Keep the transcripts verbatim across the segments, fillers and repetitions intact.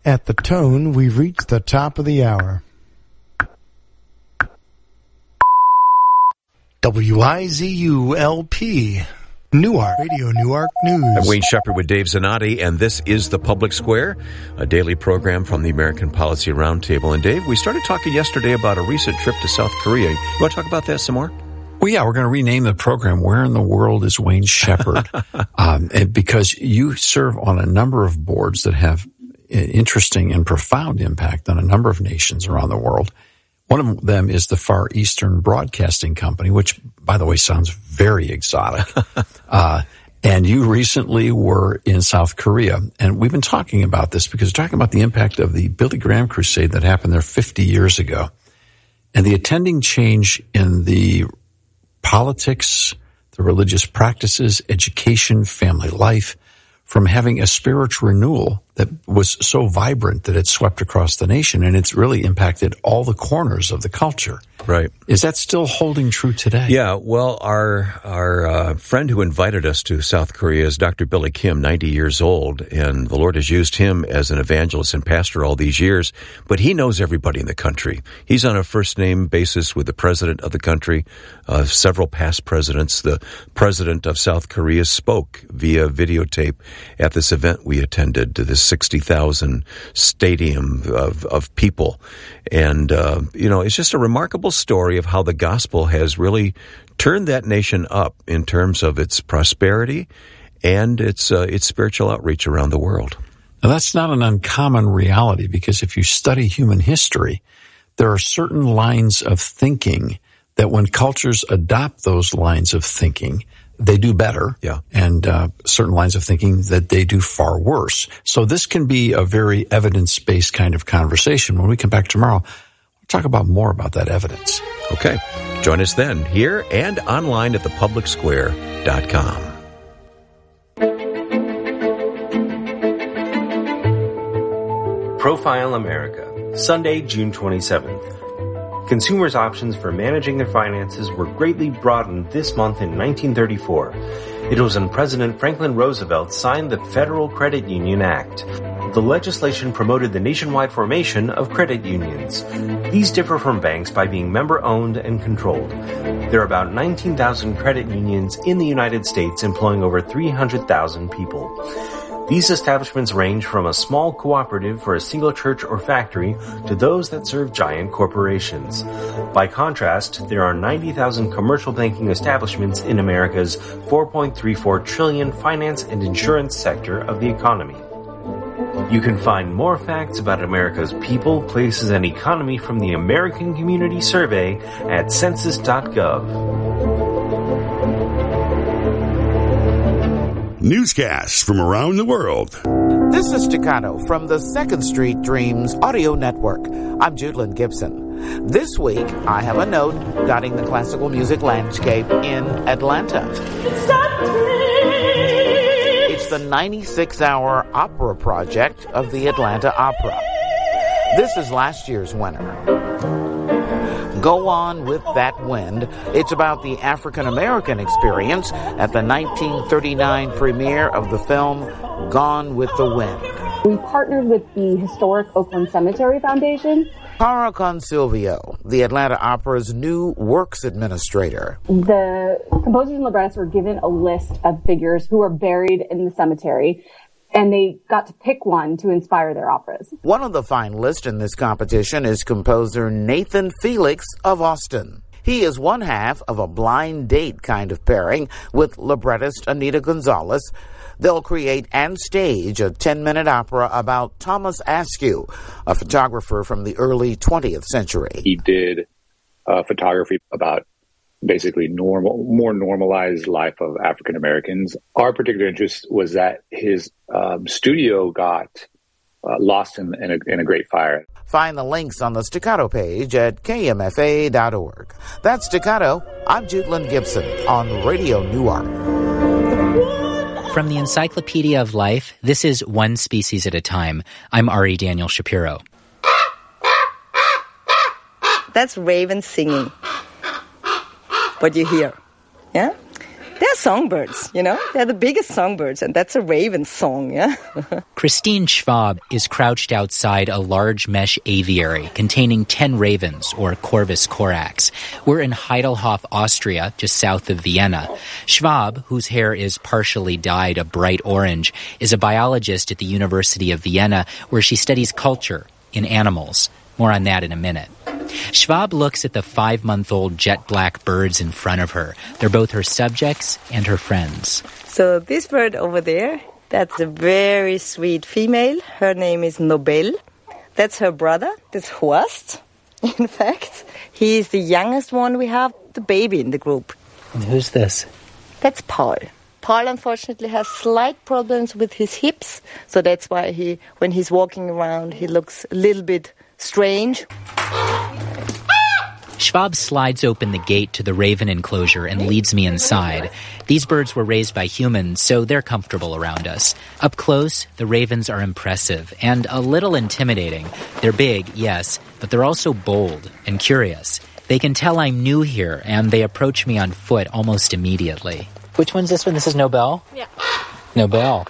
At the tone, we've reached the top of the hour. W I Z U L P, Newark, Radio Newark News. I'm Wayne Shepherd with Dave Zanotti, and this is The Public Square, a daily program from the American Policy Roundtable. And Dave, we started talking yesterday about a recent trip to South Korea. You want to talk about that some more? Well, yeah, we're going to rename the program Where in the World is Wayne Shepherd? um, and because you serve on a number of boards that have interesting and profound impact on a number of nations around the world. One of them is the Far Eastern Broadcasting Company, which, by the way, sounds very exotic. uh, and you recently were in South Korea. And we've been talking about this because we're talking about the impact of the Billy Graham crusade that happened there fifty years ago. And the attending change in the politics, the religious practices, education, family life, from having a spiritual renewal that was so vibrant that it swept across the nation, and it's really impacted all the corners of the culture. Right. Is that still holding true today? Yeah, well, our our uh, friend who invited us to South Korea is Doctor Billy Kim, ninety years old, and the Lord has used him as an evangelist and pastor all these years, but he knows everybody in the country. He's on a first-name basis with the president of the country, uh, several past presidents. The president of South Korea spoke via videotape at this event we attended, to this sixty thousand stadium of, of people. And, uh, you know, it's just a remarkable story of how the gospel has really turned that nation up in terms of its prosperity and its uh, its spiritual outreach around the world. Now, that's not an uncommon reality, because if you study human history, there are certain lines of thinking that when cultures adopt those lines of thinking, they do better, yeah. and uh, certain lines of thinking that they do far worse. So this can be a very evidence-based kind of conversation. When we come back tomorrow, we'll talk about more about that evidence. Okay. Join us then, here and online at the public square dot com. Profile America, Sunday, June twenty-seventh. Consumers' options for managing their finances were greatly broadened this month in nineteen thirty-four. It was when President Franklin Roosevelt signed the Federal Credit Union Act. The legislation promoted the nationwide formation of credit unions. These differ from banks by being member-owned and controlled. There are about nineteen thousand credit unions in the United States, employing over three hundred thousand people. These establishments range from a small cooperative for a single church or factory to those that serve giant corporations. By contrast, there are ninety thousand commercial banking establishments in America's four point three four trillion finance and insurance sector of the economy. You can find more facts about America's people, places, and economy from the American Community Survey at census dot gov. Newscasts from around the world. This is Staccato from the Second Street Dreams Audio Network. I'm Judelyn Gibson. This week, I have a note guiding the classical music landscape in Atlanta. It's the ninety-six hour opera project of the Atlanta Opera. This is last year's winner. Go On With That Wind. It's about the African-American experience at the nineteen thirty-nine premiere of the film Gone with the Wind. We partnered with the historic Oakland Cemetery Foundation. Cara Consilvio, the Atlanta Opera's new works administrator. The composers and librettists were given a list of figures who are buried in the cemetery, and they got to pick one to inspire their operas. One of the finalists in this competition is composer Nathan Felix of Austin. He is one half of a blind date kind of pairing with librettist Anita Gonzalez. They'll create and stage a ten-minute opera about Thomas Askew, a photographer from the early twentieth century. He did uh, photography about basically normal, more normalized life of African Americans. Our particular interest was that his um, studio got uh, lost in, in, a, in a great fire. Find the links on the Staccato page at K M F A dot org. That's Staccato. I'm Judelyn Gibson on Radio Newark. From the Encyclopedia of Life, this is One Species at a Time. I'm Ari Daniel Shapiro. That's ravens singing. What you hear, yeah? They're songbirds, you know? They're the biggest songbirds, and that's a raven song, yeah? Christine Schwab is crouched outside a large mesh aviary containing ten ravens, or Corvus corax. We're in Heidelhof, Austria, just south of Vienna. Schwab, whose hair is partially dyed a bright orange, is a biologist at the University of Vienna, where she studies culture in animals. More on that in a minute. Schwab looks at the five-month-old jet-black birds in front of her. They're both her subjects and her friends. So this bird over there, that's a very sweet female. Her name is Nobel. That's her brother. That's Horst, in fact. He is the youngest one we have, the baby in the group. And who's this? That's Paul. Paul, unfortunately, has slight problems with his hips. So that's why he, when he's walking around, he looks a little bit strange. Schwab slides open the gate to the raven enclosure and leads me inside. These birds were raised by humans, so they're comfortable around us. Up close, the ravens are impressive and a little intimidating. They're big, yes, but they're also bold and curious. They can tell I'm new here, and they approach me on foot almost immediately. Which one's this one? This is Nobel? Yeah. Nobel.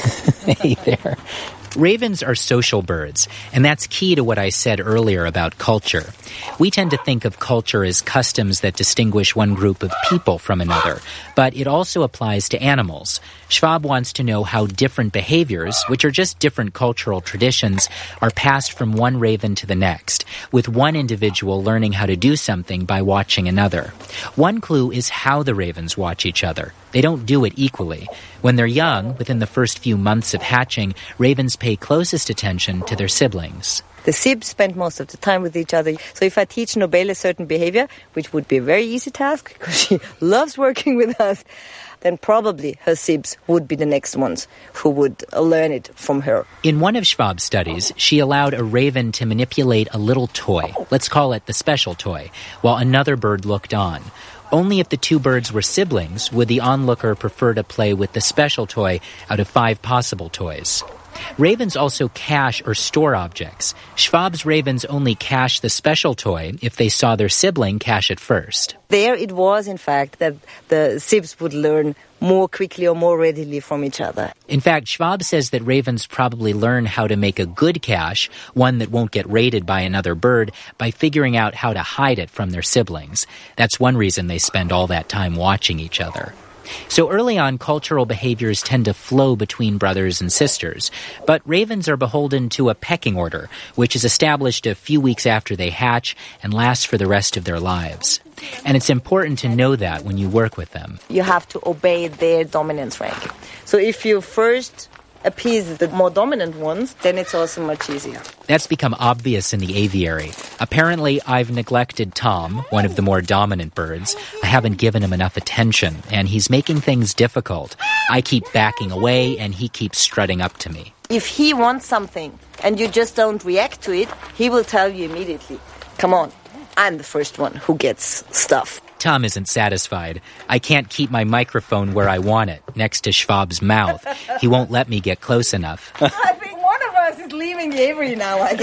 Hey there. Ravens are social birds, and that's key to what I said earlier about culture. We tend to think of culture as customs that distinguish one group of people from another, but it also applies to animals. Schwab wants to know how different behaviors, which are just different cultural traditions, are passed from one raven to the next, with one individual learning how to do something by watching another. One clue is how the ravens watch each other. They don't do it equally. When they're young, within the first few months of hatching, ravens pay closest attention to their siblings. The sibs spend most of the time with each other. So if I teach Nobel a certain behavior, which would be a very easy task because she loves working with us, then probably her sibs would be the next ones who would learn it from her. In one of Schwab's studies, she allowed a raven to manipulate a little toy, let's call it the special toy, while another bird looked on. Only if the two birds were siblings would the onlooker prefer to play with the special toy out of five possible toys. Ravens also cache or store objects. Schwab's ravens only cache the special toy if they saw their sibling cache it first. There it was, in fact, that the sibs would learn more quickly or more readily from each other. In fact, Schwab says that ravens probably learn how to make a good cache, one that won't get raided by another bird, by figuring out how to hide it from their siblings. That's one reason they spend all that time watching each other. So early on, cultural behaviors tend to flow between brothers and sisters. But ravens are beholden to a pecking order, which is established a few weeks after they hatch and lasts for the rest of their lives. And it's important to know that when you work with them. You have to obey their dominance rank. So if you first appease the more dominant ones, then it's also much easier. That's become obvious in the aviary. Apparently, I've neglected Tom, one of the more dominant birds. I haven't given him enough attention, and he's making things difficult. I keep backing away, and he keeps strutting up to me. If he wants something, and you just don't react to it, he will tell you immediately, come on, I'm the first one who gets stuff. Tom isn't satisfied. I can't keep my microphone where I want it, next to Schwab's mouth. He won't let me get close enough. I think one of us is leaving the aviary now, I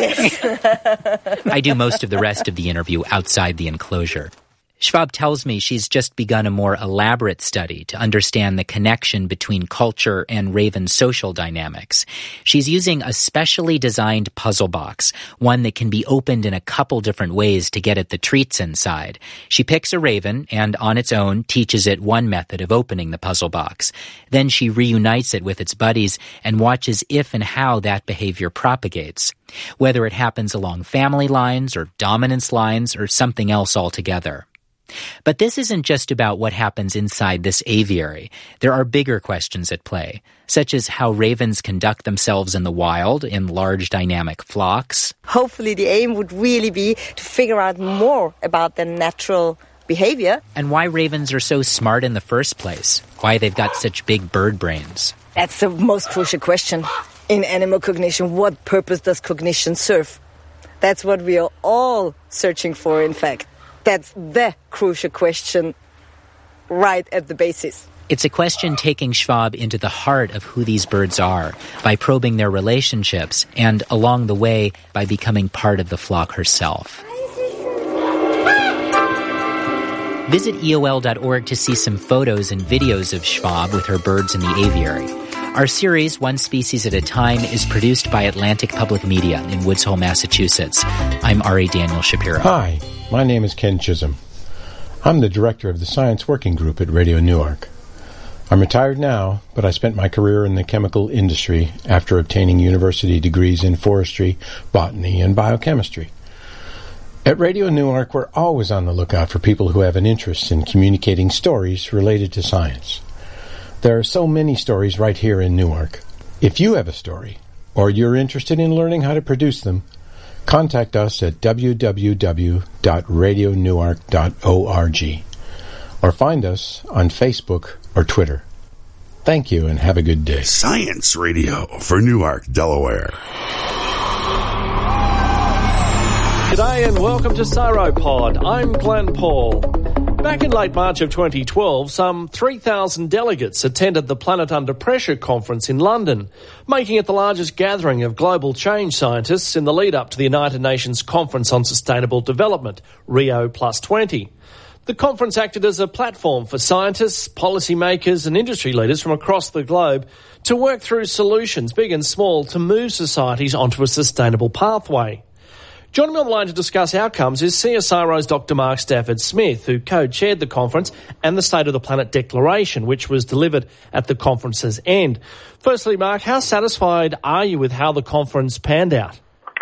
guess. I do most of the rest of the interview outside the enclosure. Schwab tells me she's just begun a more elaborate study to understand the connection between culture and raven social dynamics. She's using a specially designed puzzle box, one that can be opened in a couple different ways to get at the treats inside. She picks a raven and, on its own, teaches it one method of opening the puzzle box. Then she reunites it with its buddies and watches if and how that behavior propagates, whether it happens along family lines or dominance lines or something else altogether. But this isn't just about what happens inside this aviary. There are bigger questions at play, such as how ravens conduct themselves in the wild in large dynamic flocks. Hopefully the aim would really be to figure out more about their natural behavior. And why ravens are so smart in the first place, why they've got such big bird brains. That's the most crucial question in animal cognition. What purpose does cognition serve? That's what we are all searching for, in fact. That's the crucial question right at the basis. It's a question taking Schwab into the heart of who these birds are by probing their relationships and, along the way, by becoming part of the flock herself. Visit E O L dot org to see some photos and videos of Schwab with her birds in the aviary. Our series, One Species at a Time, is produced by Atlantic Public Media in Woods Hole, Massachusetts. I'm R A Daniel Shapiro. Hi, my name is Ken Chisholm. I'm the director of the Science Working Group at Radio Newark. I'm retired now, but I spent my career in the chemical industry after obtaining university degrees in forestry, botany, and biochemistry. At Radio Newark, we're always on the lookout for people who have an interest in communicating stories related to science. There are so many stories right here in Newark. If you have a story, or you're interested in learning how to produce them, contact us at w w w dot radio newark dot org or find us on Facebook or Twitter. Thank you and have a good day. Science Radio for Newark, Delaware. G'day and welcome to Sauropod. I'm Glenn Paul. Back in late March of twenty twelve, some three thousand delegates attended the Planet Under Pressure conference in London, making it the largest gathering of global change scientists in the lead-up to the United Nations Conference on Sustainable Development, Rio plus twenty. The conference acted as a platform for scientists, policymakers and industry leaders from across the globe to work through solutions, big and small, to move societies onto a sustainable pathway. Joining me on the line to discuss outcomes is C S I Ro's Doctor Mark Stafford Smith, who co-chaired the conference and the State of the Planet Declaration, which was delivered at the conference's end. Firstly, Mark, how satisfied are you with how the conference panned out?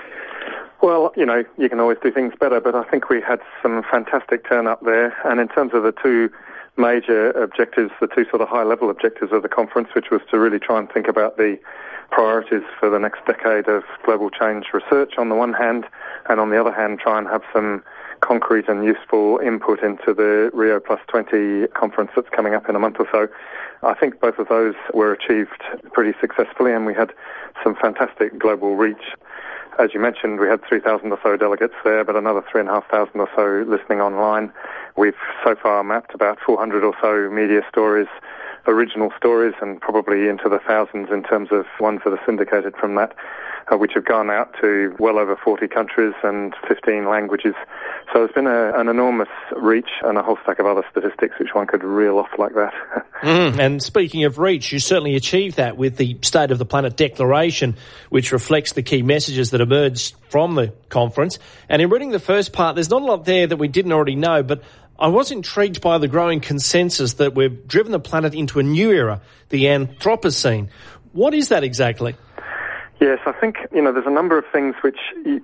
Well, you know, you can always do things better, but I think we had some fantastic turn up there. And in terms of the two major objectives, the two sort of high-level objectives of the conference, which was to really try and think about the priorities for the next decade of global change research on the one hand, and on the other hand, try and have some concrete and useful input into the Rio plus twenty conference that's coming up in a month or so. I think both of those were achieved pretty successfully, and we had some fantastic global reach. As you mentioned, we had three thousand or so delegates there, but another three thousand five hundred or so listening online. We've so far mapped about four hundred or so media stories, original stories, and probably into the thousands in terms of ones that are syndicated from that, uh, which have gone out to well over forty countries and fifteen languages. So it's been a, an enormous reach and a whole stack of other statistics which one could reel off like that. mm, and speaking of reach, you certainly achieved that with the State of the Planet Declaration, which reflects the key messages that emerged from the conference. And in reading the first part, there's not a lot there that we didn't already know, but I was intrigued by the growing consensus that we've driven the planet into a new era, the Anthropocene. What is that exactly? Yes, I think, you know, there's a number of things which,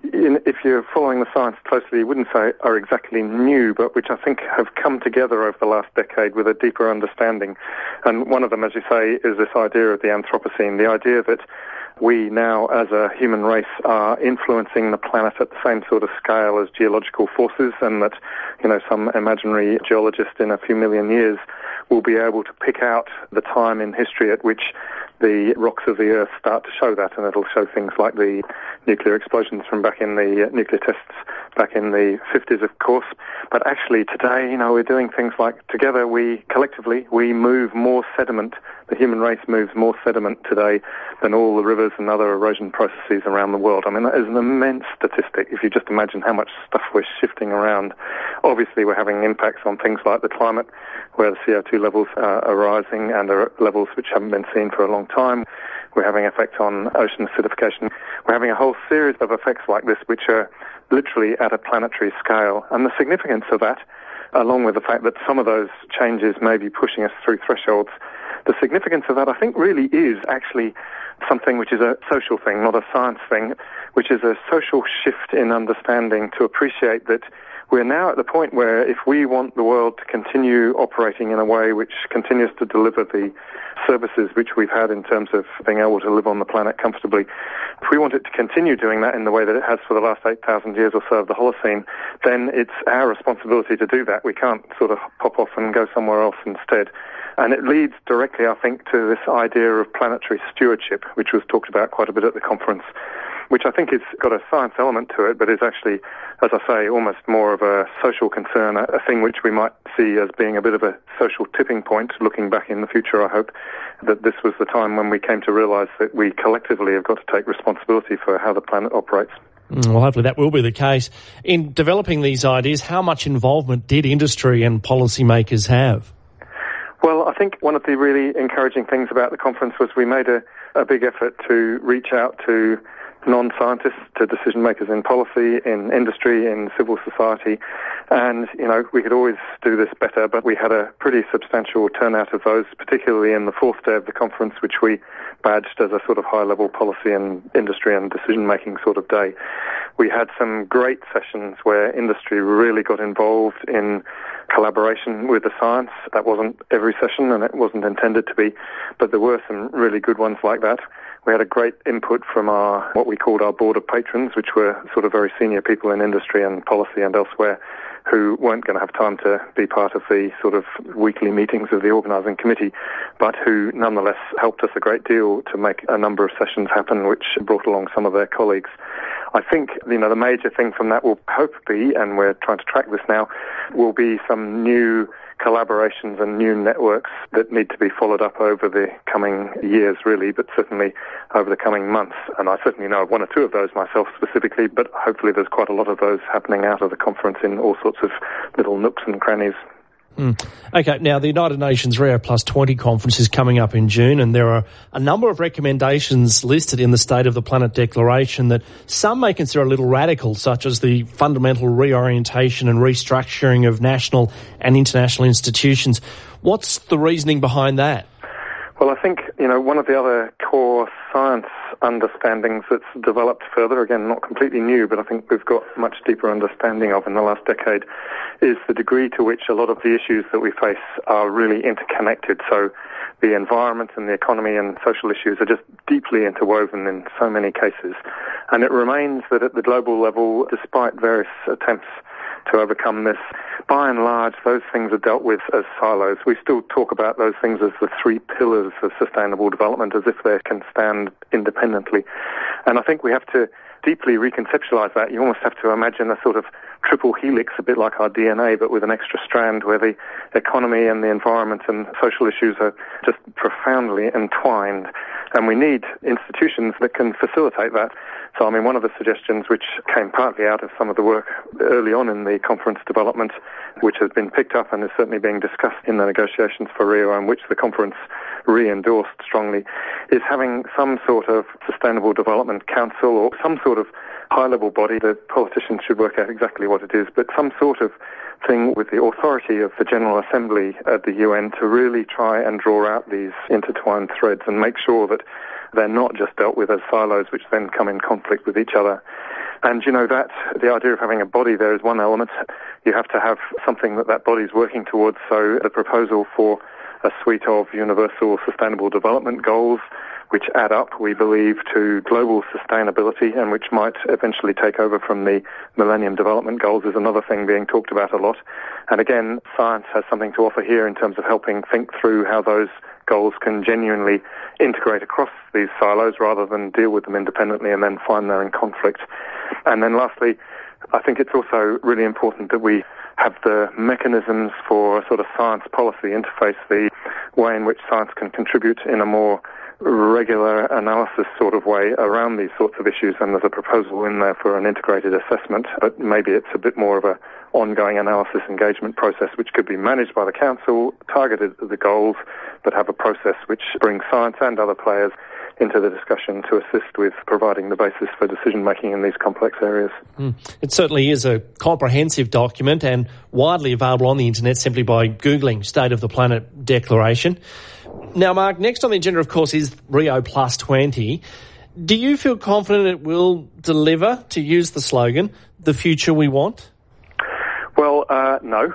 if you're following the science closely, you wouldn't say are exactly new, but which I think have come together over the last decade with a deeper understanding. And one of them, as you say, is this idea of the Anthropocene, the idea that we now, as a human race, are influencing the planet at the same sort of scale as geological forces, and that, you know, some imaginary geologist in a few million years will be able to pick out the time in history at which the rocks of the Earth start to show that, and it'll show things like the nuclear explosions from back in the uh, nuclear tests back in the fifties, of course. But actually today, you know, we're doing things like, together we, collectively, we move more sediment. The human race moves more sediment today than all the rivers and other erosion processes around the world. I mean, that is an immense statistic if you just imagine how much stuff we're shifting around. Obviously, we're having impacts on things like the climate, where the C O two levels uh, are rising and are at levels which haven't been seen for a long time. We're having effects on ocean acidification. We're having a whole series of effects like this which are literally at a planetary scale. And the significance of that, along with the fact that some of those changes may be pushing us through thresholds, the significance of that, I think, really is actually something which is a social thing, not a science thing, which is a social shift in understanding to appreciate that we're now at the point where if we want the world to continue operating in a way which continues to deliver the services which we've had in terms of being able to live on the planet comfortably, if we want it to continue doing that in the way that it has for the last eight thousand years or so of the Holocene, then it's our responsibility to do that. We can't sort of pop off and go somewhere else instead. And it leads directly, I think, to this idea of planetary stewardship, which was talked about quite a bit at the conference, which I think has got a science element to it, but is actually, as I say, almost more of a social concern, a, a thing which we might see as being a bit of a social tipping point, looking back in the future, I hope, that this was the time when we came to realise that we collectively have got to take responsibility for how the planet operates. Well, hopefully that will be the case. In developing these ideas, how much involvement did industry and policymakers have? Well, I think one of the really encouraging things about the conference was we made a, a big effort to reach out to non-scientists, to decision makers in policy, in industry, in civil society. And, you know, we could always do this better, but we had a pretty substantial turnout of those, particularly in the fourth day of the conference, which we badged as a sort of high-level policy and industry and decision-making sort of day. We had some great sessions where industry really got involved in collaboration with the science. That wasn't every session, and it wasn't intended to be, but there were some really good ones like that. We had a great input from our, what we called our board of patrons, which were sort of very senior people in industry and policy and elsewhere, who weren't going to have time to be part of the sort of weekly meetings of the organising committee, but who nonetheless helped us a great deal to make a number of sessions happen, which brought along some of their colleagues. I think, you know, the major thing from that will hope be, and we're trying to track this now, will be some new collaborations and new networks that need to be followed up over the coming years, really, but certainly over the coming months. And I certainly know of one or two of those myself specifically, but hopefully there's quite a lot of those happening out of the conference in all sorts of little nooks and crannies. Mm. Okay, now the United Nations Rio Plus twenty conference is coming up in June, and there are a number of recommendations listed in the State of the Planet Declaration that some may consider a little radical, such as the fundamental reorientation and restructuring of national and international institutions. What's the reasoning behind that? Well, I think, you know, one of the other core science understandings that's developed further, again, not completely new, but I think we've got much deeper understanding of in the last decade, is the degree to which a lot of the issues that we face are really interconnected. So the environment and the economy and social issues are just deeply interwoven in so many cases. And it remains that at the global level, despite various attempts to overcome this, by and large, those things are dealt with as silos. We still talk about those things as the three pillars of sustainable development, as if they can stand independently. And I think we have to deeply reconceptualize that. You almost have to imagine a sort of triple helix, a bit like our D N A, but with an extra strand where the economy and the environment and social issues are just profoundly entwined. And we need institutions that can facilitate that. So, I mean, one of the suggestions which came partly out of some of the work early on in the conference development, which has been picked up and is certainly being discussed in the negotiations for Rio, and which the conference re-endorsed strongly, is having some sort of sustainable development council or some sort of high-level body. The politicians should work out exactly what it is, but some sort of thing with the authority of the General Assembly at the U N to really try and draw out these intertwined threads and make sure that they're not just dealt with as silos which then come in conflict with each other. And, you know, that the idea of having a body there is one element. You have to have something that that body's working towards. So the proposal for a suite of universal sustainable development goals which add up, we believe, to global sustainability and which might eventually take over from the Millennium Development Goals is another thing being talked about a lot. And again, science has something to offer here in terms of helping think through how those goals can genuinely integrate across these silos rather than deal with them independently and then find they're in conflict. And then lastly, I think it's also really important that we have the mechanisms for a sort of science policy interface, the way in which science can contribute in a more regular analysis sort of way around these sorts of issues. And there's a proposal in there for an integrated assessment, but maybe it's a bit more of a ongoing analysis engagement process which could be managed by the council, targeted at the goals, but have a process which brings science and other players into the discussion to assist with providing the basis for decision-making in these complex areas. Mm. It certainly is a comprehensive document and widely available on the internet simply by Googling State of the Planet Declaration. Now, Mark, next on the agenda, of course, is Rio Plus twenty. Do you feel confident it will deliver, to use the slogan, the future we want? Well, uh, no.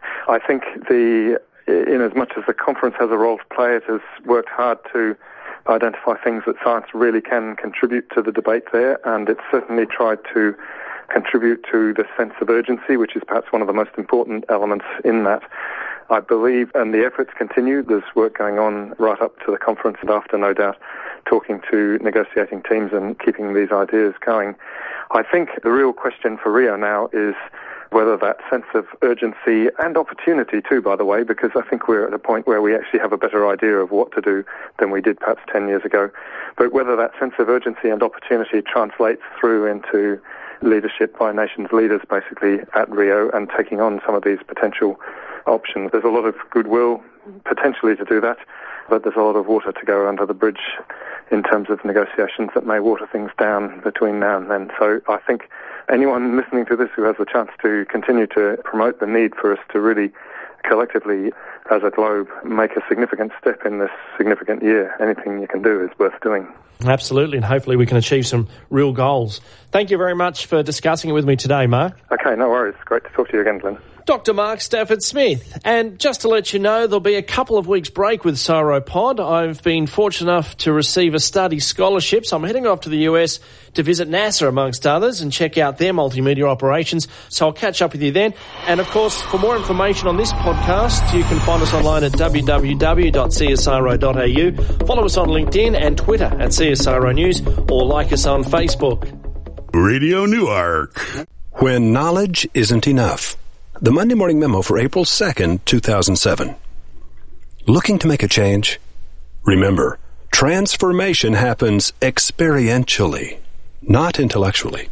I think the, in as much as the conference has a role to play, it has worked hard to identify things that science really can contribute to the debate there, and it's certainly tried to contribute to the sense of urgency, which is perhaps one of the most important elements in that. I believe, and the efforts continue, there's work going on right up to the conference and after, no doubt, talking to negotiating teams and keeping these ideas going. I think the real question for Rio now is whether that sense of urgency and opportunity too, by the way, because I think we're at a point where we actually have a better idea of what to do than we did perhaps ten years ago. But whether that sense of urgency and opportunity translates through into leadership by nations leaders basically at Rio and taking on some of these potential options. There's a lot of goodwill potentially to do that, but there's a lot of water to go under the bridge in terms of negotiations that may water things down between now and then. So I think anyone listening to this who has the chance to continue to promote the need for us to really collectively, as a globe, make a significant step in this significant year, anything you can do is worth doing. Absolutely, and hopefully we can achieve some real goals. Thank you very much for discussing it with me today, Mark. Okay, no worries. Great to talk to you again, Glenn. Doctor Mark Stafford-Smith. And just to let you know, there'll be a couple of weeks break with Sauropod. I've been fortunate enough to receive a study scholarship, so I'm heading off to the U S to visit NASA, amongst others, and check out their multimedia operations. So I'll catch up with you then. And, of course, for more information on this podcast, you can find us online at w w w dot c s i r o dot a u. Follow us on LinkedIn and Twitter at C S I R O News, or like us on Facebook. Radio Newark. When knowledge isn't enough. The Monday Morning Memo for April second, two thousand seven. Looking to make a change? Remember, transformation happens experientially, not intellectually.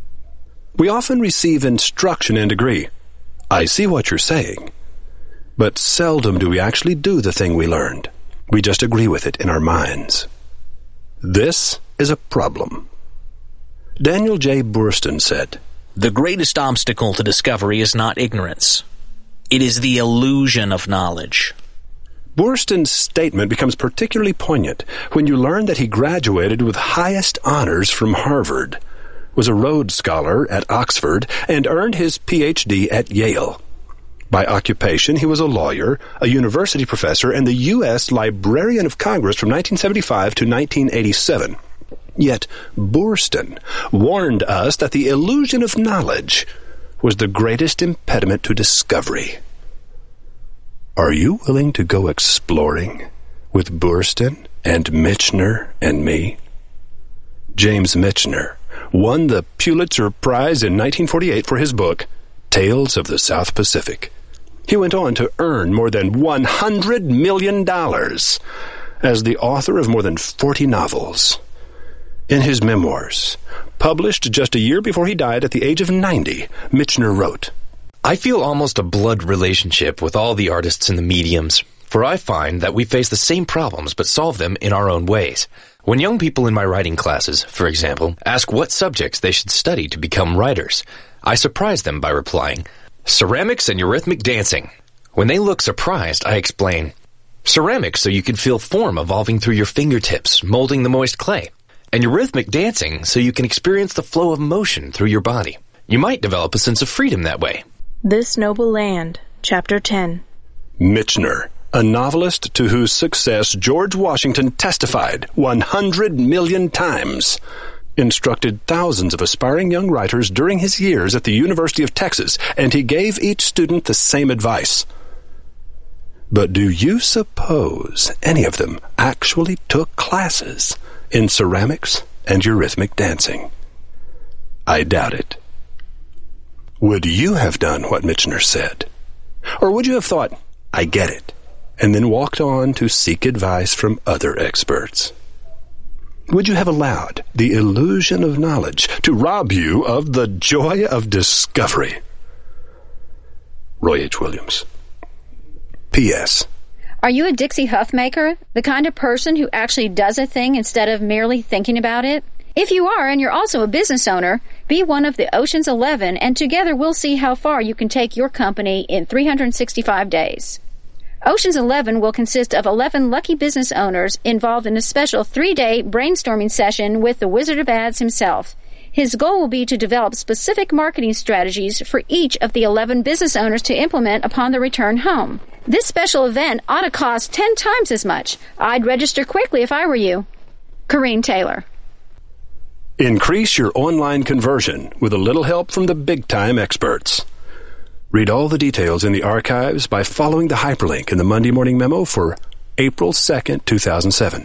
We often receive instruction and agree, I see what you're saying, but seldom do we actually do the thing we learned. We just agree with it in our minds. This is a problem. Daniel J. Boorstin said, "The greatest obstacle to discovery is not ignorance. It is the illusion of knowledge." Boorstin's statement becomes particularly poignant when you learn that he graduated with highest honors from Harvard, was a Rhodes Scholar at Oxford, and earned his P H D at Yale. By occupation, he was a lawyer, a university professor, and the U S Librarian of Congress from nineteen seventy-five to nineteen eighty-seven. Yet Boorstin warned us that the illusion of knowledge was the greatest impediment to discovery. Are you willing to go exploring with Boorstin and Michener and me? James Michener won the Pulitzer Prize in nineteen forty-eight for his book, Tales of the South Pacific. He went on to earn more than one hundred million dollars as the author of more than forty novels. In his memoirs, published just a year before he died at the age of ninety, Michener wrote, I feel almost a blood relationship with all the artists and the mediums, for I find that we face the same problems but solve them in our own ways. When young people in my writing classes, for example, ask what subjects they should study to become writers, I surprise them by replying, ceramics and eurythmic dancing. When they look surprised, I explain, ceramics so you can feel form evolving through your fingertips, molding the moist clay. And eurythmic dancing so you can experience the flow of motion through your body. You might develop a sense of freedom that way. This Noble Land, Chapter ten. Michener, a novelist to whose success George Washington testified one hundred million times, instructed thousands of aspiring young writers during his years at the University of Texas, and he gave each student the same advice. But do you suppose any of them actually took classes in ceramics and eurythmic dancing? I doubt it. Would you have done what Michener said? Or would you have thought, I get it, and then walked on to seek advice from other experts? Would you have allowed the illusion of knowledge to rob you of the joy of discovery? Roy H. Williams. P S. Are you a Dixie Huffmaker, the kind of person who actually does a thing instead of merely thinking about it? If you are, and you're also a business owner, be one of the Ocean's Eleven, and together we'll see how far you can take your company in three hundred sixty-five days. Ocean's Eleven will consist of eleven lucky business owners involved in a special three-day brainstorming session with the Wizard of Ads himself. His goal will be to develop specific marketing strategies for each of the eleven business owners to implement upon their return home. This special event ought to cost ten times as much. I'd register quickly if I were you. Corrine Taylor. Increase your online conversion with a little help from the big-time experts. Read all the details in the archives by following the hyperlink in the Monday Morning Memo for April second, two thousand seven.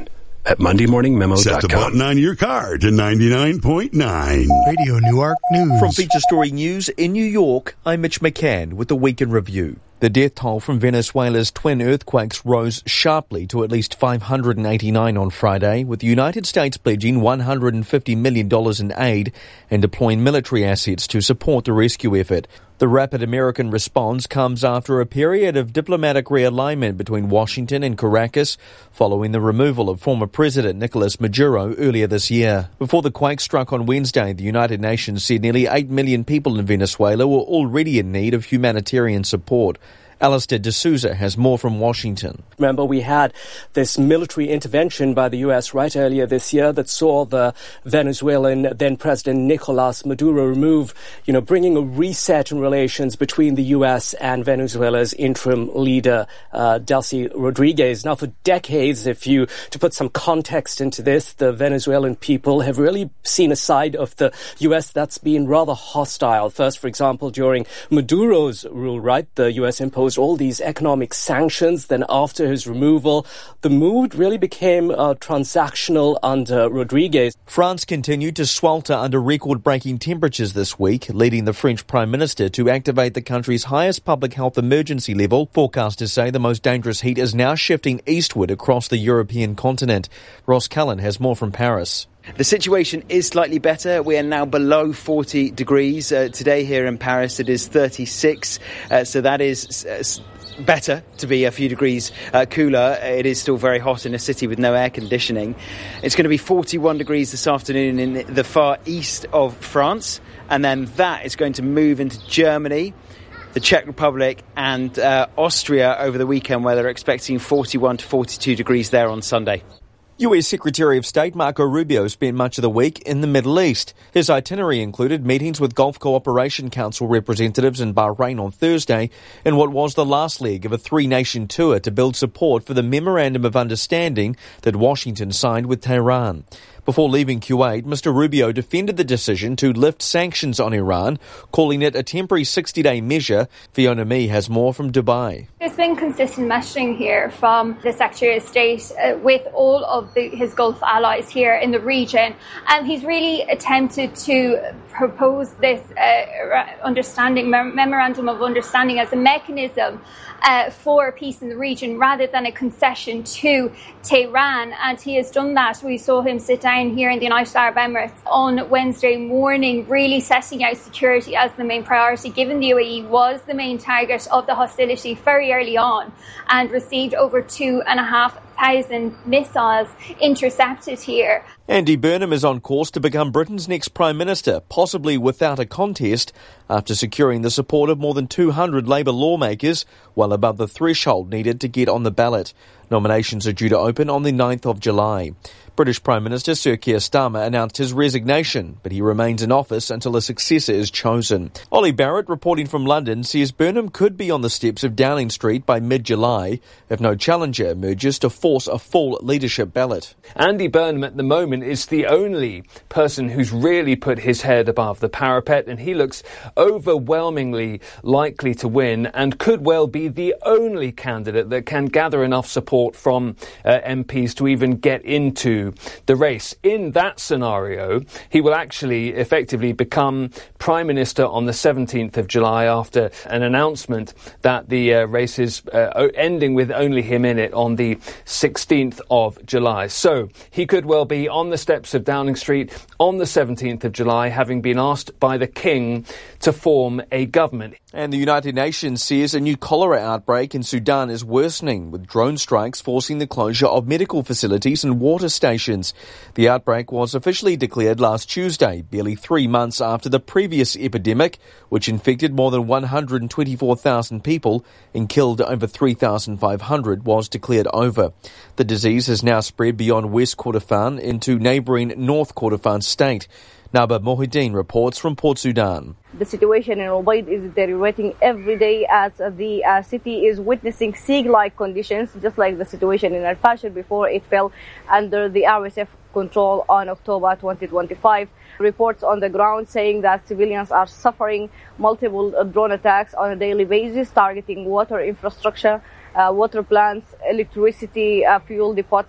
at monday morning memo dot com. Set the button on your car to ninety-nine point nine. Radio Newark News. From Feature Story News in New York, I'm Mitch McCann with the Week in Review. The death toll from Venezuela's twin earthquakes rose sharply to at least five hundred eighty-nine on Friday, with the United States pledging one hundred fifty million dollars in aid and deploying military assets to support the rescue effort. The rapid American response comes after a period of diplomatic realignment between Washington and Caracas following the removal of former President Nicolas Maduro earlier this year. Before the quake struck on Wednesday, the United Nations said nearly eight million people in Venezuela were already in need of humanitarian support. Alistair D'Souza has more from Washington. Remember, we had this military intervention by the U S right earlier this year that saw the Venezuelan then President Nicolas Maduro remove, you know, bringing a reset in relations between the U S and Venezuela's interim leader, uh, Delcy Rodriguez. Now, for decades, if you, to put some context into this, the Venezuelan people have really seen a side of the U S that's been rather hostile. First, for example, during Maduro's rule, right, the U S imposed all these economic sanctions. Then after his removal, the mood really became uh, transactional under Rodriguez. France continued to swelter under record-breaking temperatures this week, leading the French Prime Minister to activate the country's highest public health emergency level. Forecasters say the most dangerous heat is now shifting eastward across the European continent. Ross Cullen has more from Paris. The situation is slightly better. We are now below forty degrees. Uh, today here in Paris it is thirty-six, uh, so that is uh, better to be a few degrees uh, cooler. It is still very hot in a city with no air conditioning. It's going to be forty-one degrees this afternoon in the far east of France, and then that is going to move into Germany, the Czech Republic and uh, Austria over the weekend, where they're expecting forty-one to forty-two degrees there on Sunday. U S Secretary of State Marco Rubio spent much of the week in the Middle East. His itinerary included meetings with Gulf Cooperation Council representatives in Bahrain on Thursday in what was the last leg of a three-nation tour to build support for the Memorandum of Understanding that Washington signed with Tehran. Before leaving Kuwait, Mister Rubio defended the decision to lift sanctions on Iran, calling it a temporary sixty-day measure. Fiona Mee has more from Dubai. There's been consistent messaging here from the Secretary of State uh, with all of the, his Gulf allies here in the region, and he's really attempted to propose this uh, understanding mem- memorandum of understanding as a mechanism uh, for peace in the region rather than a concession to Tehran, and he has done that. We saw him sit down here in the United Arab Emirates on Wednesday morning, really setting out security as the main priority, given the U A E was the main target of the hostility very early on and received over two and a half thousand missiles intercepted here. Andy Burnham is on course to become Britain's next Prime Minister, possibly without a contest, after securing the support of more than two hundred Labour lawmakers, well above the threshold needed to get on the ballot. Nominations are due to open on the ninth of July. British Prime Minister Sir Keir Starmer announced his resignation, but he remains in office until a successor is chosen. Ollie Barrett, reporting from London, says Burnham could be on the steps of Downing Street by mid-July if no challenger emerges to force a full leadership ballot. Andy Burnham at the moment is the only person who's really put his head above the parapet, and he looks overwhelmingly likely to win and could well be the only candidate that can gather enough support from uh, M Ps to even get into the race. In that scenario, he will actually effectively become Prime Minister on the seventeenth of July after an announcement that the uh, race is uh, ending with only him in it on the sixteenth of July. So he could well be on the steps of Downing Street on the seventeenth of July, having been asked by the King to form a government. And the United Nations says a new cholera outbreak in Sudan is worsening, with drone strikes forcing the closure of medical facilities and water stations. The outbreak was officially declared last Tuesday, barely three months after the previous epidemic, which infected more than one hundred twenty-four thousand people and killed over three thousand five hundred, was declared over. The disease has now spread beyond West Kordofan into neighbouring North Kordofan state. Naba Mohideen reports from Port Sudan. The situation in Ubaid is deteriorating every day as the uh, city is witnessing siege-like conditions, just like the situation in Al-Fashir before it fell under the R S F control on October twenty twenty-five. Reports on the ground saying that civilians are suffering multiple drone attacks on a daily basis, targeting water infrastructure, uh, water plants, electricity, uh, fuel depots.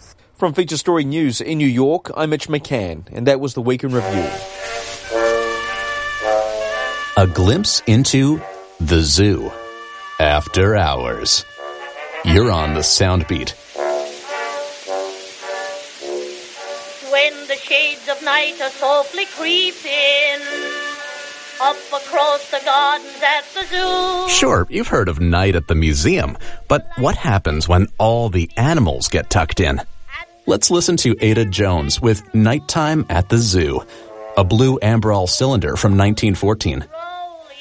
From Feature Story News in New York, I'm Mitch McCann, and that was the Week in Review. A glimpse into the zoo. After hours. You're on the Soundbeat. When the shades of night are softly creeping up across the gardens at the zoo. Sure, you've heard of night at the museum, but what happens when all the animals get tucked in? Let's listen to Ada Jones with Nighttime at the Zoo, a blue Ambrol cylinder from nineteen fourteen.